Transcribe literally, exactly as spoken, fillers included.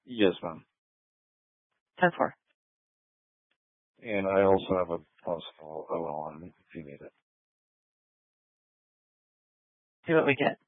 Yes, ma'am. ten four. And I also have a possible O L on if you need it. See what we get.